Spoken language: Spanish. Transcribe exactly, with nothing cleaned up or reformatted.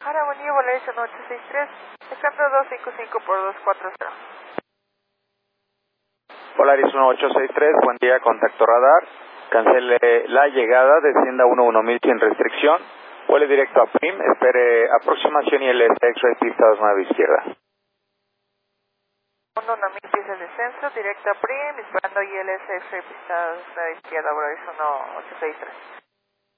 Guadalajara, buen día, Volaris uno ocho seis tres, dejando dos cinco cinco por dos cuatro cero. Volaris uno ocho seis tres, buen día, contacto radar. Cancele la llegada, descienda uno uno mil sin restricción. Vuele directo a P R I M, espere aproximación I L S X-Ray pista dos nueve izquierda. uno uno mil pies de descenso, directo a P R I M, esperando I L S X-Ray pista dos nueve izquierda, Volaris uno ocho seis tres.